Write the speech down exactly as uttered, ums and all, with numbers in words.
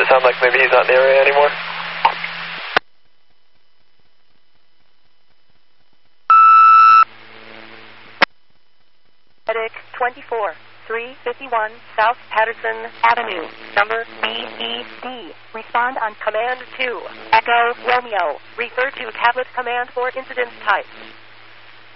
sound like maybe he's not in the area anymore. Medic twenty-four, three fifty-one South Patterson Avenue, number B E D. Respond on Command two. Echo Romeo. Refer to tablet command for incident type.